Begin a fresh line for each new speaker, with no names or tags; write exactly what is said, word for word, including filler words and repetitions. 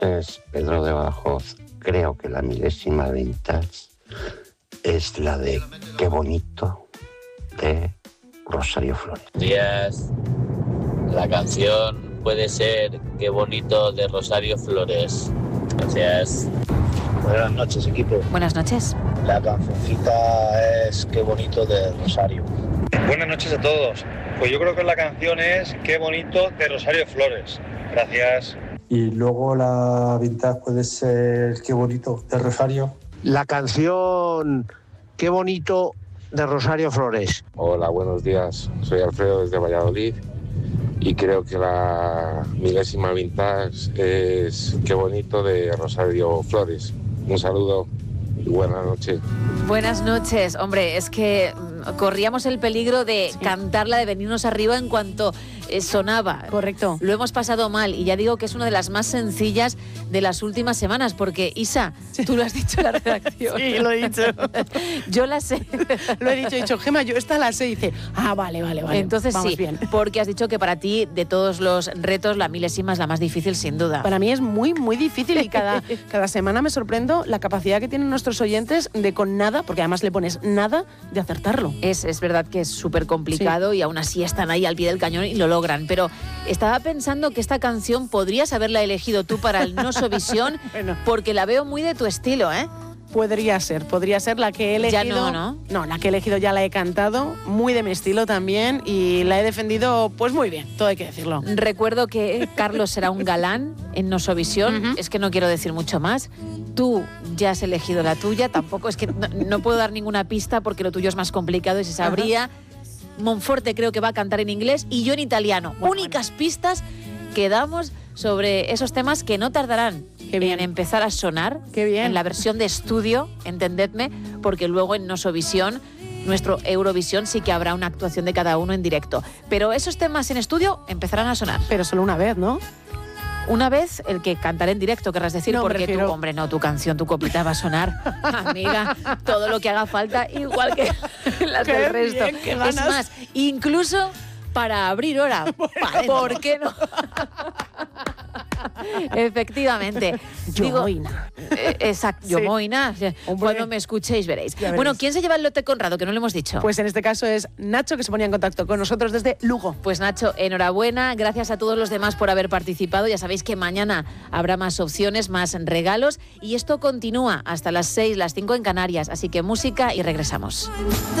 es Pedro de Badajoz. Creo que la milésima vintage es la de Qué bonito de Rosario Flores.
Días. La canción puede ser Qué bonito de Rosario Flores. Gracias.
Buenas noches, equipo.
Buenas noches.
La cancioncita es Qué bonito de Rosario.
Buenas noches a todos. Pues yo creo que la canción es Qué bonito de Rosario Flores. Gracias.
Y luego la vintage puede ser Qué bonito de Rosario.
La canción Qué bonito de Rosario Flores.
Hola, buenos días. Soy Alfredo desde Valladolid y creo que la milésima vintage es Qué bonito de Rosario Flores. Un saludo y buenas noches.
Buenas noches. Hombre, es que corríamos el peligro de sí. cantarla, de venirnos arriba en cuanto eh, sonaba.
Correcto.
Lo hemos pasado mal y ya digo que es una de las más sencillas de las últimas semanas porque, Isa, sí. tú lo has dicho en la redacción.
Sí, lo he dicho.
Yo la sé.
Lo he dicho, he dicho, Gemma, yo esta la sé. Y dice, ah, vale, vale, vale.
Entonces
Vamos
sí,
bien.
Porque has dicho que para ti, de todos los retos, la milésima es la más difícil, sin duda.
Para mí es muy, muy difícil y cada, cada semana me sorprendo la capacidad que tienen nuestros oyentes de con nada, porque además le pones nada, de acertarlo.
Es, es verdad que es súper complicado sí. y aún así están ahí al pie del cañón y lo logran. Pero estaba pensando que esta canción podrías haberla elegido tú para el Nosovisión bueno. porque la veo muy de tu estilo, ¿eh?
Podría ser, podría ser la que he elegido.
Ya no, ¿no?
No, la que he elegido ya la he cantado, muy de mi estilo también, y la he defendido pues muy bien, todo hay que decirlo.
Recuerdo que Carlos será un galán en Nosovisión, uh-huh. es que no quiero decir mucho más. Tú ya has elegido la tuya, tampoco es que no, no puedo dar ninguna pista porque lo tuyo es más complicado y se sabría. Uh-huh. Monforte creo que va a cantar en inglés y yo en italiano. Bueno, Únicas bueno. pistas que damos sobre esos temas que no tardarán Qué bien. en empezar a sonar
Qué bien.
en la versión de estudio, entendedme, porque luego en Nosovisión, nuestro Eurovisión, sí que habrá una actuación de cada uno en directo. Pero esos temas en estudio empezarán a sonar.
Pero solo una vez, ¿no?
Una vez el que cantaré en directo, querrás decir, no, porque prefiero... tú, hombre, no, tu canción, tu coplita va a sonar, amiga, todo lo que haga falta, igual que las
Qué
del resto.
Bien, qué ganas.
Es más, incluso para abrir hora. Bueno, ¿por qué no? Efectivamente.
Yomoina.
Eh, exacto, sí. Yomoina. Cuando me escuchéis veréis. Bueno, ¿quién se lleva el lote Conrado? Que no lo hemos dicho.
Pues en este caso es Nacho, que se ponía en contacto con nosotros desde Lugo.
Pues Nacho, enhorabuena. Gracias a todos los demás por haber participado. Ya sabéis que mañana habrá más opciones, más regalos. Y esto continúa hasta las seis, las cinco en Canarias. Así que música y regresamos.